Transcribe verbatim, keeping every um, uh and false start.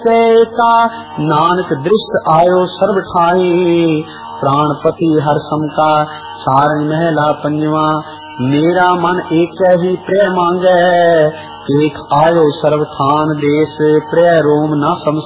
का नानक दृष्ट आयो सर्व ठाई, प्राणपति हर सम का सारंग महला पंजवा, मेरा मन एक ही प्रिय मांगे, एक आयो सर्व थान देश प्रिय रोम न सम